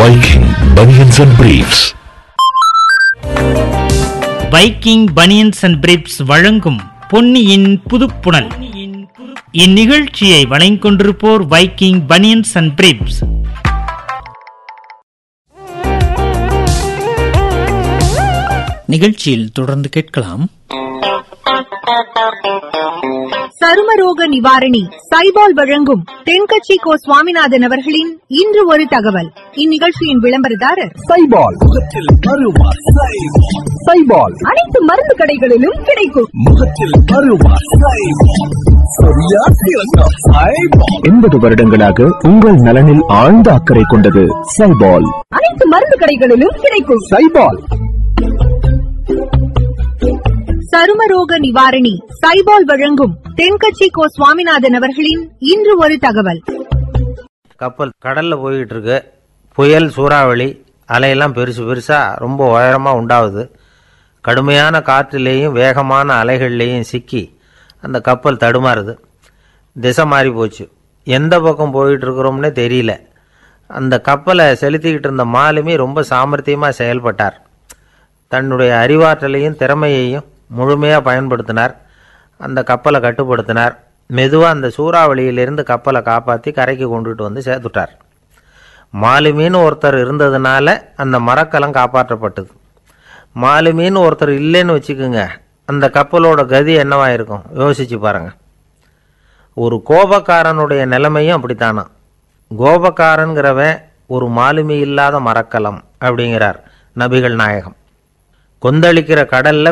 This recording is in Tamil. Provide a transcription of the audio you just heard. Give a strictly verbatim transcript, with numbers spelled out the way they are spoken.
Viking Bunions and Briefs. Viking banians and briefs வழங்கும் பொன்னியின் புதுப்புணல். இந்நிகழ்ச்சியை வழங்கிக் கொண்டிருப்போர் வைக்கிங் பனியன்ஸ் அண்ட் பிரீப்ஸ். நிகழ்ச்சியில் தொடர்ந்து கேட்கலாம். சருமரோக நிவாரணி சைபால் வழங்கும் தென்கட்சி கோ சுவாமிநாதன் அவர்களின் இன்று ஒரு தகவல். இந்நிகழ்ச்சியின் விளம்பரதாரர் சைபால். சைபால் அனைத்து மருந்து கடைகளிலும் கிடைக்கும். முகத்தில் எண்பது வருடங்களாக உங்கள் நலனில் ஆழ்ந்த அக்கறை கொண்டது சைபால். அனைத்து மருந்து கடைகளிலும் கிடைக்கும். சைபால் சருமரோக நிவாரணி சைபால் வழங்கும் தென்கட்சி கோ சுவாமிநாதன் அவர்களின் இன்று ஒரு தகவல். கப்பல் கடல்ல போயிட்டு இருக்கு. புயல், சூறாவளி, அலையெல்லாம் பெருசு பெருசா ரொம்ப உயரமா உண்டாகுது. கடுமையான காற்றிலேயும் வேகமான அலைகள்லேயும் சிக்கி அந்த கப்பல் தடுமாறுது. திசை மாறி போச்சு. எந்த பக்கம் போயிட்டு இருக்கிறோம்னே தெரியல. அந்த கப்பலை செலுத்திக்கிட்டு இருந்த மாலுமி ரொம்ப சாமர்த்தியமாக செயல்பட்டார். தன்னுடைய அறிவாற்றலையும் திறமையையும் முழுமையாக பயன்படுத்தினார். அந்த கப்பலை கட்டுப்படுத்தினார். மெதுவாக அந்த சூறாவளியிலிருந்து கப்பலை காப்பாற்றி கரைக்கு கொண்டுட்டு வந்து சேர்த்துட்டார். மாலுமின்னு ஒருத்தர் இருந்ததுனால அந்த மரக்கலம் காப்பாற்றப்பட்டது. மாலுமின்னு ஒருத்தர் இல்லைன்னு வச்சுக்கோங்க, அந்த கப்பலோட கதி என்னவாயிருக்கும் யோசிச்சு பாருங்க. ஒரு கோபக்காரனுடைய நிலைமையும் அப்படித்தானா. கோபக்காரன்கிறவன் ஒரு மாலுமி இல்லாத மரக்கலம் அப்படிங்கிறார் நபிகள் நாயகம். கொந்தளிக்கிற கடல்ல